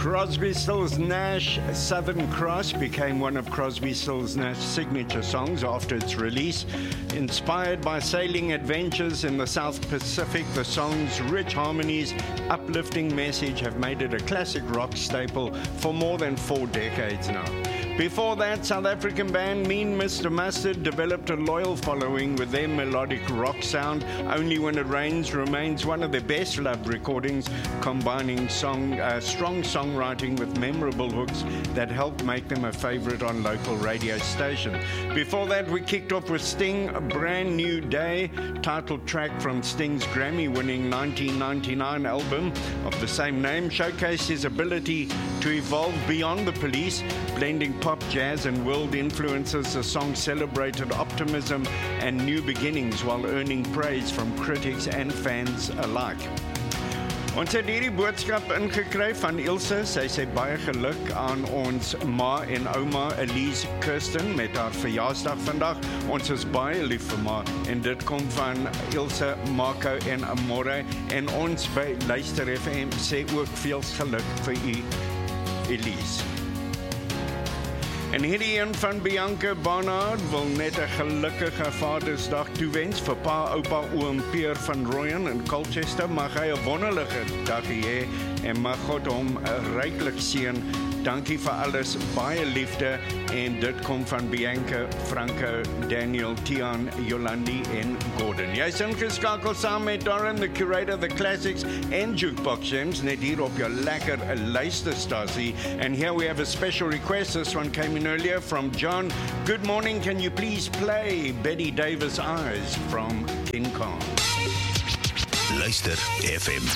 Crosby, Stills, Nash, Southern Cross became one of Crosby, Stills, Nash's signature songs after its release. Inspired by sailing adventures in the South Pacific, the song's rich harmonies, uplifting message have made it a classic rock staple for more than 4 decades now. Before that, South African band Mean Mr. Mustard developed a loyal following with their melodic rock sound. Only When It Rains remains one of their best-loved recordings, combining strong songwriting with memorable hooks that helped make them a favorite on local radio stations. Before that, we kicked off with Sting, A Brand New Day, title track from Sting's Grammy-winning 1999 album of the same name, showcased his ability to evolve beyond the Police, blending pop, jazz and world influences. The song celebrated optimism and new beginnings while earning praise from critics and fans alike. Ons het hierdie boodskap ingekry van Ilse. Sy sê baie geluk aan ons ma en ouma Elise Kirsten met haar verjaarsdag vandag. Ons is baie lief vir ma en dit kom van Ilse, Marco en Amore. En ons by Luister FM sê ook veel geluk vir u, Elise. En hierdie een van Bianca Barnard wil net 'n gelukkige Vadersdag toewens vir pa, oupa, oom Peer van Rooyen in Colchester. Mag hy 'n wonderlike dag hê en mag God hom ryklik seën. Dankie vir alles, baie liefde en dit kom van Bianca, Franco, Daniel, Tian, Yolandi en Gordon. Jy's ingeskakel saam met Darren, the curator of the classics and jukebox gems, net hier op jou lekker luisterstasie. And here we have a special request. This one came in earlier from John. Good morning, can you please play Betty Davis' Eyes from King Kong? Luister FM.